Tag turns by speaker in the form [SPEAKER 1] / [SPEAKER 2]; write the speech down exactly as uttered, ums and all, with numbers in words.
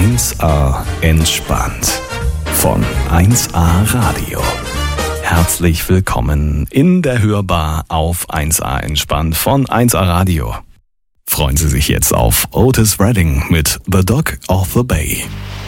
[SPEAKER 1] eins a entspannt von eins a Radio. Herzlich willkommen in der Hörbar auf eins a entspannt von eins a Radio. Freuen Sie sich jetzt auf Otis Redding mit The Dock of the Bay.